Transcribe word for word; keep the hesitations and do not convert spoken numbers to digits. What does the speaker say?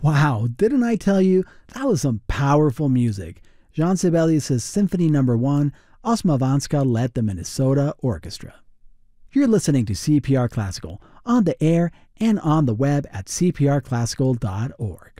Wow, didn't I tell you? That was some powerful music. Jean Sibelius' Symphony Number one, Osma Vanska led the Minnesota Orchestra. You're listening to C P R Classical, on the air and on the web at c p r classical dot org.